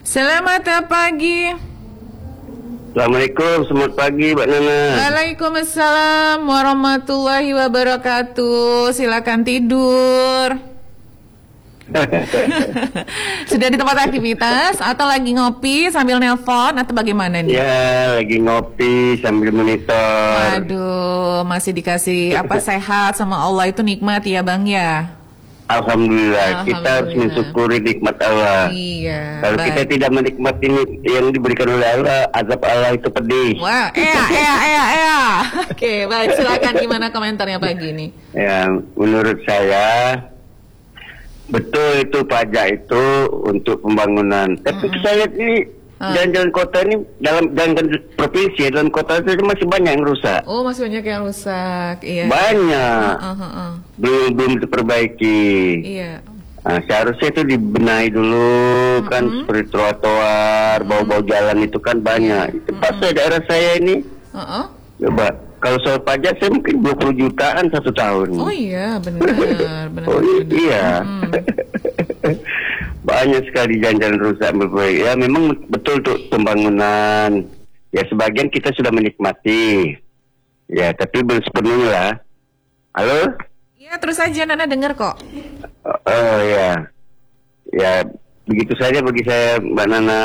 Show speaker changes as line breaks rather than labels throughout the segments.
Selamat pagi.
Assalamualaikum, selamat pagi Mbak Nana.
Waalaikumsalam warahmatullahi wabarakatuh. Silakan tidur. Sudah di tempat aktivitas atau lagi ngopi sambil nelpon atau bagaimana nih?
Ya, lagi ngopi sambil monitor.
Waduh, masih dikasih apa sehat sama Allah itu nikmat ya Bang ya?
Alhamdulillah, kita harus mensyukuri nikmat Allah.
Iya.
Kalau kita tidak menikmati yang diberikan oleh Allah, azab Allah itu pedih.
Wah, Oke, baik, silakan gimana komentarnya pagi ini?
Ya, menurut saya betul itu pajak itu untuk pembangunan. Tapi saya lihat ini jalan-jalan kota ini jalan provinsi, dalam kota itu masih banyak yang rusak.
Oh, masih banyak yang rusak, iya.
Banyak. Belum diperbaiki.
Iya.
Nah, seharusnya itu dibenahi dulu kan, seperti trotoar, bau-bau jalan itu kan banyak. Itu pas daerah saya ini. Coba, kalau soal pajak saya mungkin 20 jutaan 1 tahun.
Oh iya, benar.
Oh iya. Banyak sekali jalan-jalan rusak. Ya memang betul tuh pembangunan. Ya sebagian kita sudah menikmati. Ya tapi belum sepenuhnya lah. Halo?
Iya, terus aja Nana dengar kok.
Oh ya. Ya begitu saja bagi saya Mbak Nana.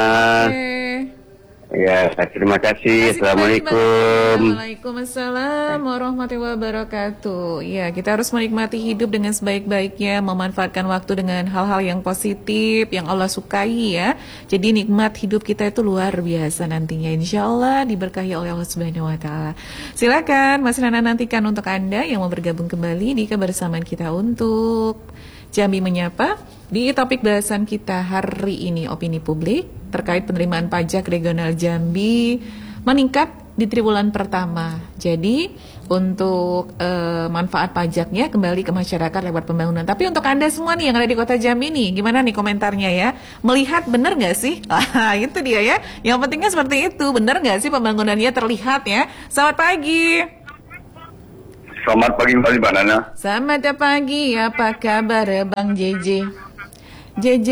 Ya, terima kasih. Assalamualaikum.
Waalaikumsalam warahmatullahi wabarakatuh. Ya, kita harus menikmati hidup dengan sebaik-baiknya, memanfaatkan waktu dengan hal-hal yang positif, yang Allah sukai ya. Jadi nikmat hidup kita itu luar biasa nantinya. Insya Allah diberkahi oleh Allah Subhanahu Wa Taala. Silakan, Mas Nana nantikan untuk Anda yang mau bergabung kembali di kebersamaan kita untuk Jambi Menyapa. Di topik bahasan kita hari ini opini publik terkait penerimaan pajak regional Jambi meningkat di triwulan pertama. Jadi untuk manfaat pajaknya kembali ke masyarakat lewat pembangunan. Tapi untuk Anda semua nih yang ada di kota Jambi nih, gimana nih komentarnya ya? Melihat benar nggak sih? Itu dia ya. Yang pentingnya seperti itu. Benar nggak sih pembangunannya terlihat ya? Selamat pagi.
Selamat pagi Mbak Nana.
Selamat pagi. Apa kabar Bang JJ? JJ.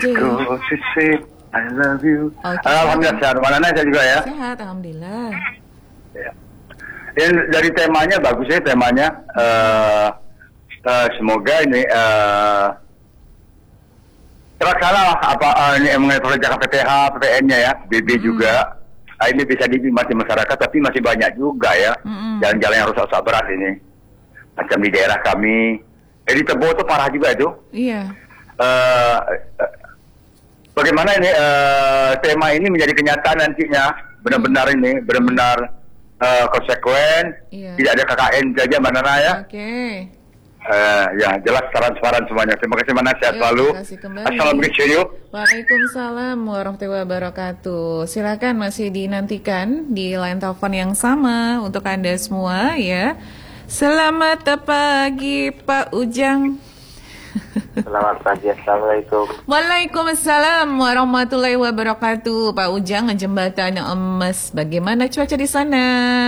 I love you.
Okay.
Alhamdulillah sehat. Mbak Nana saya juga ya.
Sehat, alhamdulillah.
Ya. Dari temanya bagus ya temanya. Semoga ini terlaksana apa ini mengenai proyek PPH, PPN-nya ya, BB juga. Ini bisa dinikmati masyarakat, tapi masih banyak juga ya jalan-jalan yang rusak berat ini. Macam di daerah kami, di Tebo itu parah juga itu.
Iya.
Bagaimana ini tema ini menjadi kenyataan nantinya, benar-benar konsekuen, tidak ada KKN saja Mbak Nana ya.
Oke.
Ya jelas transparan semuanya. Terima kasih Mbak Nana, sehat selalu. Assalamualaikum.
Waalaikumsalam warahmatullahi wabarakatuh. Silakan masih dinantikan di line telepon yang sama untuk Anda semua ya. Selamat pagi Pak Ujang.
Selamat pagi, Assalamualaikum.
Waalaikumsalam warahmatullahi wabarakatuh. Pak Ujang, jembatan emas. Bagaimana cuaca di sana?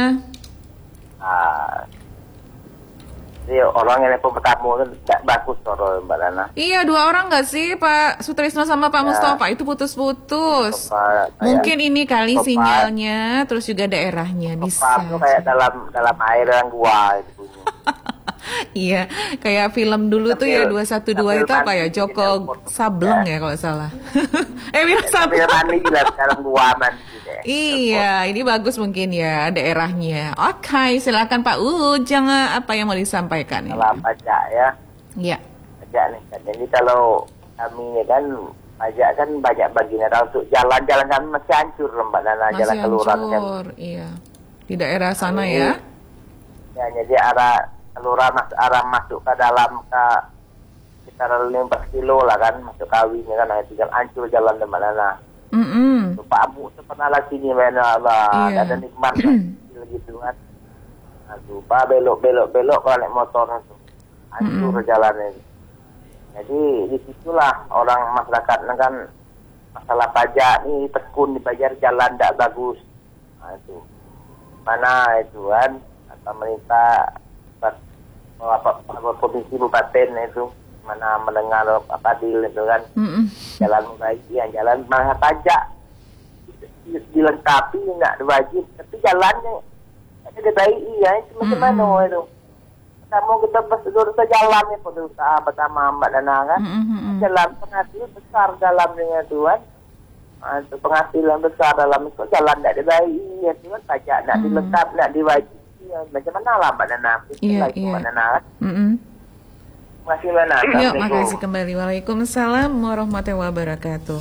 Ini orang yang bertamu kan tidak bagus orang Mbak Nana.
Iya, 2 orang nggak sih Pak Sutrisno sama Pak Mustafa itu putus-putus. Mungkin ini kali sinyalnya, terus juga daerahnya bisa.
Itu kayak dalam air yang gua itu bunyi.
Iya, kayak film dulu tuh ya 212 itu apa ya? Joko Sableng ya kalau salah. Wira Sableng.
Mandi dalam gua mandi.
Iya, ini bagus mungkin ya daerahnya. Oke, silakan Pak Ujang, apa yang mau disampaikan?
Kalau pajak ya.
Iya.
Pajak nih. Jadi kalau kami kan pajak kan banyak bagian. Untuk jalan-jalan kami masih hancur Mbak Nana, jalan kelurahan kan.
Iya. Di daerah sana ya.
Ya, jadi arah masuk ke dalam ke sekitar 15 kilo lah kan, masuk Kawinya kan, tinggal hancur jalan Mbak Nana. Pak Abu itu pernah lagi nih mana lah, ada nikmat gitu kan. Aduh, Pak belok kalau naik motor itu hancur jalannya. Jadi disitulah orang masyarakat kan masalah pajak nih, tekun dibayar jalan tidak bagus. Nah, itu mana itu kan pemerintah provinsi Bupaten itu mana mendengar Pak Fadil itu kan, jalan membaiki, yang jalan malah pajak dilengkapi nggak wajib, tapi jalannya ada dibaiki ya, itu macam itu. Kita bersedur sejalan ya berusaha bersama Mbak Nana kan, jalan penghasilan besar dalam dengan Tuhan. Itu penghasilan besar dalam itu jalan tidak dibaiki ya Tuhan, pajak tidak dilengkap, tidak diwajib. Macam mana lah Mbak Nana?
Iya.
Mbak Nana kan? Masih mana?
Yuk, makasih kembali. Waalaikumsalam warahmatullahi wabarakatuh.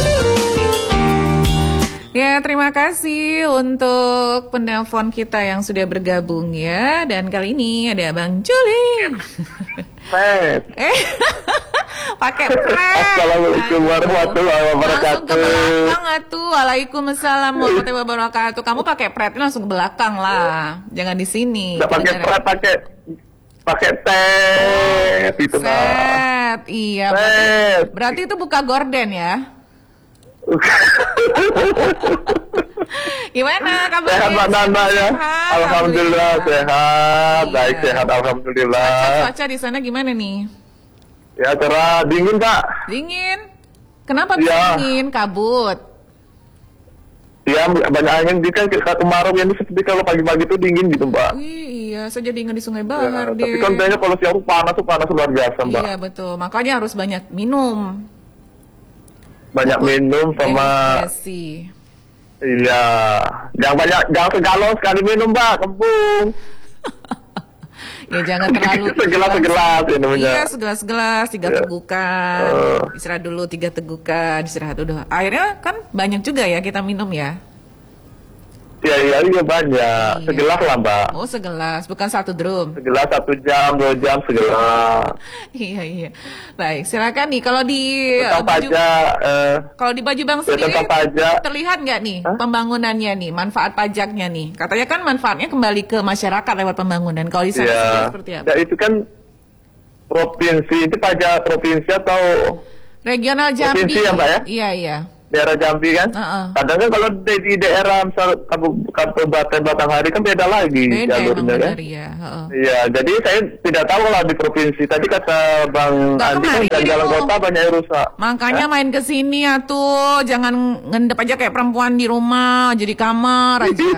Ya, terima kasih untuk penelpon kita yang sudah bergabung ya. Dan kali ini ada Bang Juli. Pakai prank.
Assalamualaikum warahmatullahi wabarakatuh.
Langsung ke belakang atuh. Waalaikumsalam warahmatullahi wabarakatuh. Kamu pakai prank langsung ke belakang lah. Jangan di sini.
Enggak pakai prank, pakai tet itu
set. Iya, berarti itu buka gorden ya. Gimana kabarnya?
Sehat Mbak Nana ya. Alhamdulillah sehat.
Iya.
Baik sehat alhamdulillah.
Cuaca di sana gimana nih?
Ya cerah, dingin Kak.
Dingin. Kenapa bisa dingin? Kabut.
Iya, banyak angin di kan kemarau ini seperti kalau pagi-pagi itu dingin gitu, Mbak.
Iya, saya jadi ingat di Sungai Bahar deh.
Tapi kan kayaknya kalau siang tuh panas luar biasa, Mbak.
Iya, betul. Makanya harus banyak minum.
Banyak minum sama
sih.
Iya. Jangan segalon sekali minum, Mbak, kembung.
Ya jangan terlalu
segelas ini namanya.
Iya, segelas 3 tegukan. Istirahat dulu 3 tegukan, istirahat dulu. Akhirnya kan banyak juga ya kita minum ya.
Iya banyak.
Iya.
Segelas lah, Mbak.
Oh, segelas, bukan 1 drum.
Segelas 1 jam, 2 jam segelas.
Iya. Baik, silakan nih kalau di kalau di baju Bang sendiri terlihat nggak nih pembangunannya nih, manfaat pajaknya nih. Katanya kan manfaatnya kembali ke masyarakat lewat pembangunan. Kalau di sana sendiri seperti apa?
Ya itu kan provinsi, itu pajak provinsi atau
regional Jambi.
Provinsi ya, Mbak ya?
Iya.
Daerah Jambi kan, kadang kan kalau di daerah misal Kabupaten Batanghari kan beda lagi jalurnya kan. Iya, jadi saya tidak tahu lah di provinsi. Tadi kata Bang Andi kan jalan kota banyak yang rusak.
Makanya main ke sini ya tuh, jangan ngendep aja kayak perempuan di rumah, jadi kamar aja.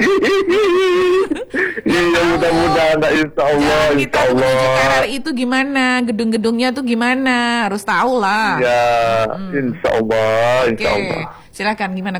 Iya, mudah-mudahan, insya Allah.
Kita menuju RRI itu gimana, gedung-gedungnya tuh gimana, harus tahu lah.
Ya, insya Allah.
Silakan gimana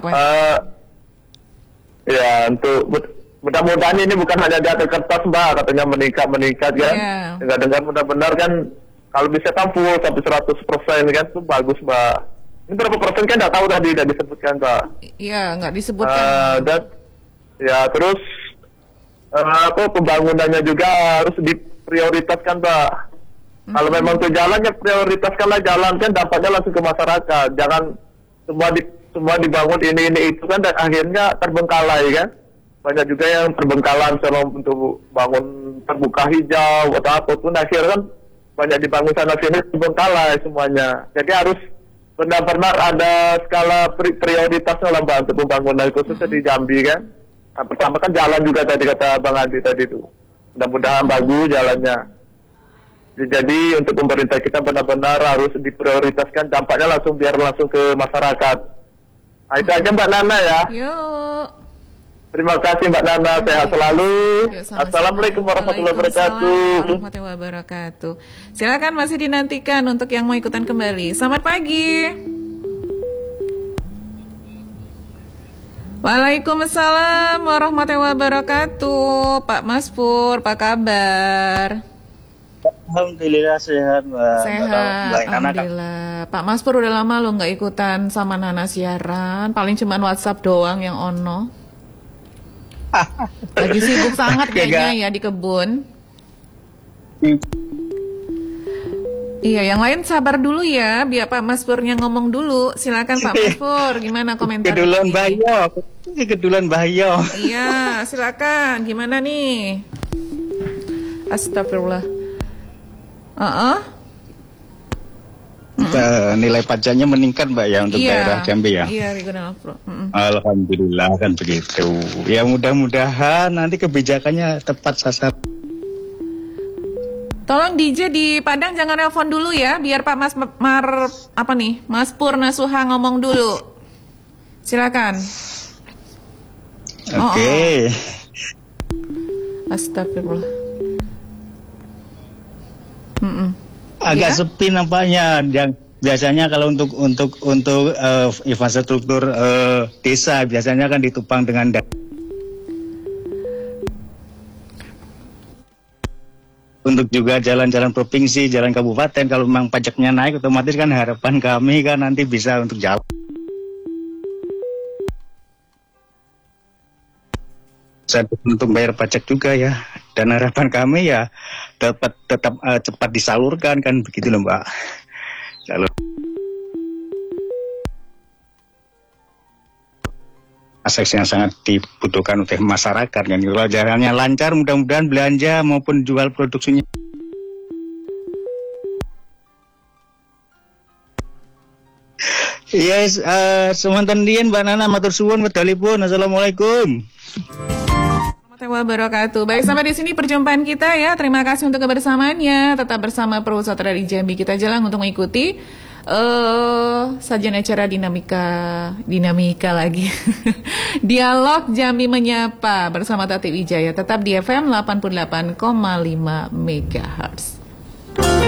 ya untuk mudah-mudahan ini bukan hanya di atas kertas Mbak, katanya meningkat kan. Dengar benar-benar kan kalau bisa kan full sampai 100% kan itu bagus Mbak. Ini berapa persen kan nggak tahu tadi, tidak disebutkan Mbak.
Iya, nggak disebutkan.
Dan ya terus pembangunannya juga harus diprioritaskan Mbak. Kalau memang itu jalan ya prioritaskanlah jalan, kan dampaknya langsung ke masyarakat. Jangan semua dibangun ini itu kan, dan akhirnya terbengkalai kan. Banyak juga yang terbengkalan untuk bangun terbuka hijau atau apa pun, akhirnya kan banyak dibangun sana sini terbengkalai semuanya. Jadi harus benar-benar ada skala prioritasnya lah Mbak untuk pembangunan khususnya di Jambi kan. Nah, pertama kan jalan juga tadi kata Bang Andi tadi itu. Mudah-mudahan bagus jalannya. Jadi untuk pemerintah kita benar-benar harus diprioritaskan, dampaknya biar langsung ke masyarakat. Nah, itu aja Mbak Nana ya.
Yuk.
Terima kasih Mbak Nana, sehat selalu. Assalamualaikum warahmatullahi wabarakatuh.
Warahmatullahi wabarakatuh. Silakan masih dinantikan untuk yang mau ikutan kembali. Selamat pagi. Waalaikumsalam warahmatullahi wabarakatuh. Pak Mas Pur, apa kabar?
Alhamdulillah sehat Mbak.
Sehat, alhamdulillah. Pak Mas Pur udah lama lo nggak ikutan sama Nana siaran, paling cuman WhatsApp doang yang ono. Lagi sibuk sangat kayaknya ya di kebun. Iya, yang lain sabar dulu ya, biar Pak Mas Purnya ngomong dulu. Silakan Pak Mas Pur, gimana komentar?
Kedulan bahaya.
Iya, silakan. Gimana nih? Astagfirullah.
Nilai pajaknya meningkat Mbak ya untuk daerah Jambi ya.
Iya, regional pro.
Alhamdulillah kan begitu. Ya mudah-mudahan nanti kebijakannya tepat sasaran.
Tolong DJ di Padang jangan nelpon dulu ya, biar Pak Mas Purna Suha ngomong dulu. Silakan.
Oke.
Astagfirullah.
Agak
Ya?
sepi nampaknya. Yang biasanya kalau untuk infrastruktur desa biasanya kan ditopang dengan untuk juga jalan-jalan provinsi, jalan kabupaten, kalau memang pajaknya naik otomatis kan harapan kami kan nanti bisa untuk jalan. Untuk bayar pajak juga ya, dan harapan kami ya dapat tetap cepat disalurkan kan begitu loh Mbak. Akses yang sangat dibutuhkan oleh masyarakat kan. Kalau jalannya lancar, mudah-mudahan belanja maupun jual produksinya. Yes, semantan dien Mbak Nana, matur suwun medalipun. Assalamualaikum.
Wabarakatuh. Baik, sampai di sini perjumpaan kita ya. Terima kasih untuk kebersamaannya. Tetap bersama Pro Saudara di Jambi. Kita jalan untuk mengikuti sajian acara dinamika lagi. Dialog Jambi Menyapa bersama Tati Wijaya. Tetap di FM 88,5 MHz.